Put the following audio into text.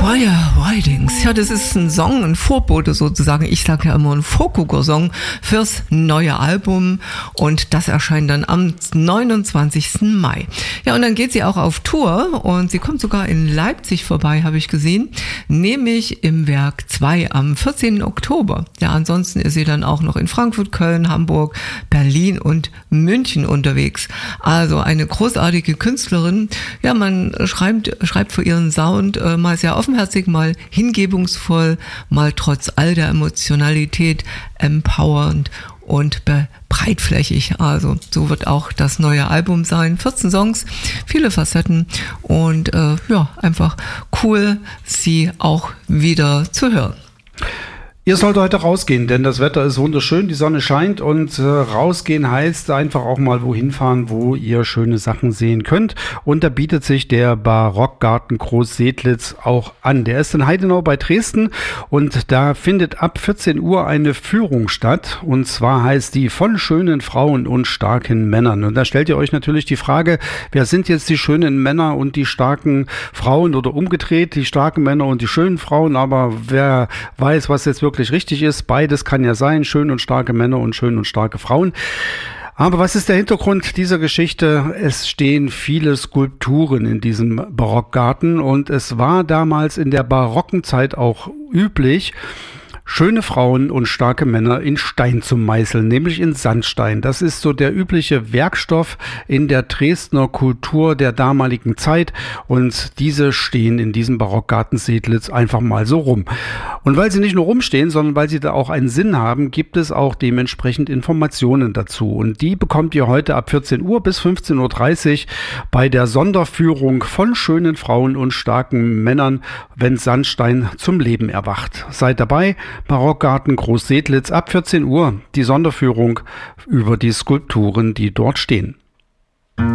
Squire Ridings, ja, das ist ein Song, ein Vorbote sozusagen. Ich sage ja immer ein Vorgucker-Song fürs neue Album und das erscheint dann am 29. Mai. Ja, und dann geht sie auch auf Tour und sie kommt sogar in Leipzig vorbei, habe ich gesehen, nämlich im Werk 2 am 14. Oktober. Ja, ansonsten ist sie dann auch noch in Frankfurt, Köln, Hamburg, Berlin und München unterwegs. Also eine großartige Künstlerin. Ja, man schreibt für ihren Sound mal sehr offenherzig, mal hingebungsvoll, mal trotz all der Emotionalität empowernd und breitflächig. Also so wird auch das neue Album sein. 14 Songs, viele Facetten und ja, einfach cool, sie auch wieder zu hören. Ihr sollt heute rausgehen, denn das Wetter ist wunderschön, die Sonne scheint und rausgehen heißt einfach auch mal wohin fahren, wo ihr schöne Sachen sehen könnt. Und da bietet sich der Barockgarten Groß-Sedlitz auch an. Der ist in Heidenau bei Dresden und da findet ab 14 Uhr eine Führung statt. Und zwar heißt die von schönen Frauen und starken Männern. Und da stellt ihr euch natürlich die Frage, wer sind jetzt die schönen Männer und die starken Frauen oder umgedreht, die starken Männer und die schönen Frauen. Aber wer weiß, was jetzt wirklich richtig ist. Beides kann ja sein, schön und starke Männer und schön und starke Frauen. Aber was ist der Hintergrund dieser Geschichte? Es stehen viele Skulpturen in diesem Barockgarten und es war damals in der barocken Zeit auch üblich, schöne Frauen und starke Männer in Stein zu meißeln, nämlich in Sandstein. Das ist so der übliche Werkstoff in der Dresdner Kultur der damaligen Zeit und diese stehen in diesem Barockgarten Sedlitz einfach mal so rum. Und weil sie nicht nur rumstehen, sondern weil sie da auch einen Sinn haben, gibt es auch dementsprechend Informationen dazu. Und die bekommt ihr heute ab 14 Uhr bis 15.30 Uhr bei der Sonderführung von schönen Frauen und starken Männern, wenn Sandstein zum Leben erwacht. Seid dabei. Barockgarten Groß-Sedlitz ab 14 Uhr, die Sonderführung über die Skulpturen, die dort stehen.